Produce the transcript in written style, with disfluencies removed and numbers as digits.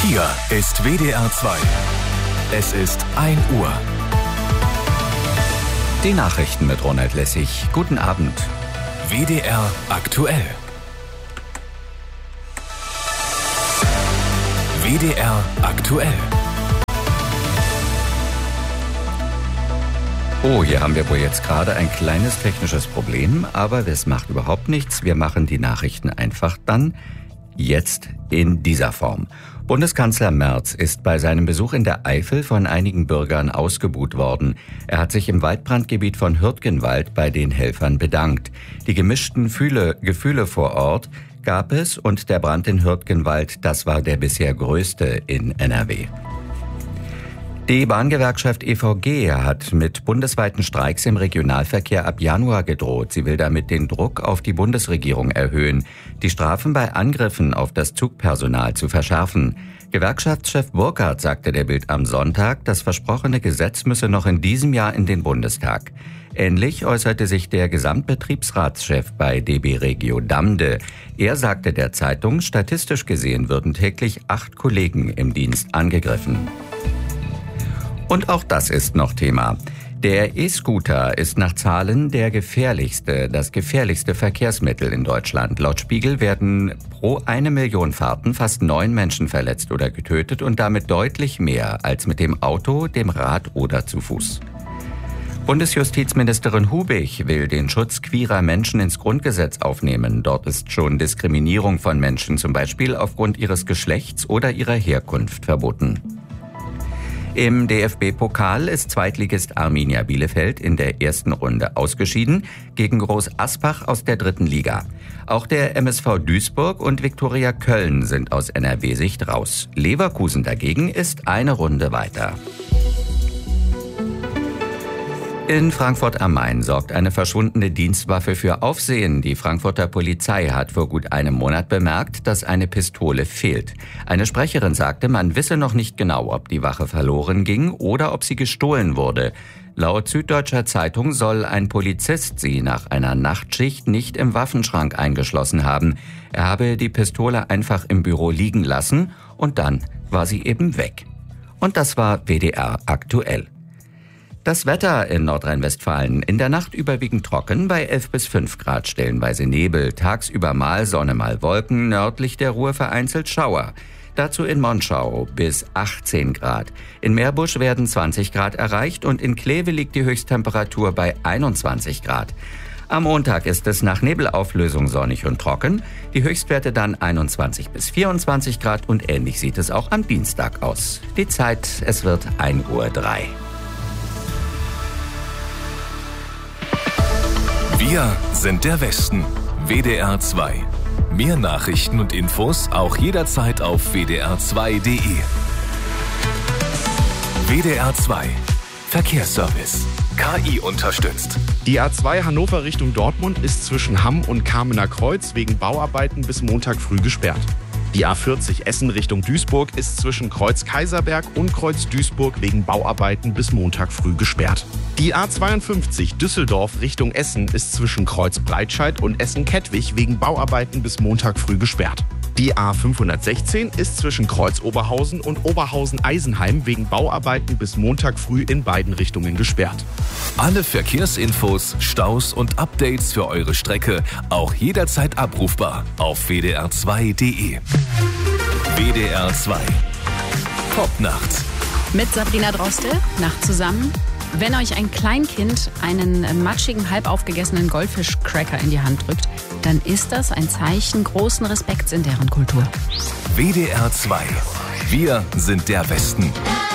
Hier ist WDR 2. Es ist 1 Uhr. Die Nachrichten mit Ronald Lessig. Guten Abend. WDR aktuell. WDR aktuell. Oh, hier haben wir wohl jetzt gerade ein kleines technisches Problem, aber das macht überhaupt nichts. Wir machen die Nachrichten einfach dann jetzt in dieser Form. Bundeskanzler Merz ist bei seinem Besuch in der Eifel von einigen Bürgern ausgebuht worden. Er hat sich im Waldbrandgebiet von Hürtgenwald bei den Helfern bedankt. Die gemischten Gefühle vor Ort gab es und der Brand in Hürtgenwald, das war der bisher größte in NRW. Die Bahngewerkschaft EVG hat mit bundesweiten Streiks im Regionalverkehr ab Januar gedroht. Sie will damit den Druck auf die Bundesregierung erhöhen, die Strafen bei Angriffen auf das Zugpersonal zu verschärfen. Gewerkschaftschef Burkhardt sagte der Bild am Sonntag, das versprochene Gesetz müsse noch in diesem Jahr in den Bundestag. Ähnlich äußerte sich der Gesamtbetriebsratschef bei DB Regio Damde. Er sagte der Zeitung, statistisch gesehen würden täglich 8 Kollegen im Dienst angegriffen. Und auch das ist noch Thema. Der E-Scooter ist nach Zahlen das gefährlichste Verkehrsmittel in Deutschland. Laut Spiegel werden pro 1 Million Fahrten fast 9 Menschen verletzt oder getötet und damit deutlich mehr als mit dem Auto, dem Rad oder zu Fuß. Bundesjustizministerin Hubig will den Schutz queerer Menschen ins Grundgesetz aufnehmen. Dort ist schon Diskriminierung von Menschen, zum Beispiel aufgrund ihres Geschlechts oder ihrer Herkunft, verboten. Im DFB-Pokal ist Zweitligist Arminia Bielefeld in der ersten Runde ausgeschieden gegen Groß Asbach aus der 3. Liga. Auch der MSV Duisburg und Viktoria Köln sind aus NRW-Sicht raus. Leverkusen dagegen ist eine Runde weiter. In Frankfurt am Main sorgt eine verschwundene Dienstwaffe für Aufsehen. Die Frankfurter Polizei hat vor gut einem Monat bemerkt, dass eine Pistole fehlt. Eine Sprecherin sagte, man wisse noch nicht genau, ob die Waffe verloren ging oder ob sie gestohlen wurde. Laut Süddeutscher Zeitung soll ein Polizist sie nach einer Nachtschicht nicht im Waffenschrank eingeschlossen haben. Er habe die Pistole einfach im Büro liegen lassen und dann war sie eben weg. Und das war WDR aktuell. Das Wetter in Nordrhein-Westfalen: in der Nacht überwiegend trocken bei 11 bis 5 Grad, stellenweise Nebel, tagsüber mal Sonne, mal Wolken, nördlich der Ruhr vereinzelt Schauer. Dazu in Monschau bis 18 Grad. In Meerbusch werden 20 Grad erreicht und in Kleve liegt die Höchsttemperatur bei 21 Grad. Am Montag ist es nach Nebelauflösung sonnig und trocken, die Höchstwerte dann 21 bis 24 Grad und ähnlich sieht es auch am Dienstag aus. Die Zeit, es wird 1:03 Uhr. Wir sind der Westen. WDR 2. Mehr Nachrichten und Infos auch jederzeit auf wdr2.de. WDR 2. Verkehrsservice. KI unterstützt. Die A2 Hannover Richtung Dortmund ist zwischen Hamm und Kamener Kreuz wegen Bauarbeiten bis Montag früh gesperrt. Die A40 Essen Richtung Duisburg ist zwischen Kreuz Kaiserberg und Kreuz Duisburg wegen Bauarbeiten bis Montag früh gesperrt. Die A52 Düsseldorf Richtung Essen ist zwischen Kreuz Breitscheid und Essen-Kettwig wegen Bauarbeiten bis Montag früh gesperrt. Die A516 ist zwischen Kreuz Oberhausen und Oberhausen-Eisenheim wegen Bauarbeiten bis Montag früh in beiden Richtungen gesperrt. Alle Verkehrsinfos, Staus und Updates für eure Strecke auch jederzeit abrufbar auf wdr2.de. WDR 2. Top-Nacht. Mit Sabrina Droste, Nacht zusammen. Wenn euch ein Kleinkind einen matschigen, halb aufgegessenen Goldfischcracker in die Hand drückt, dann ist das ein Zeichen großen Respekts in deren Kultur. WDR 2. Wir sind der Westen.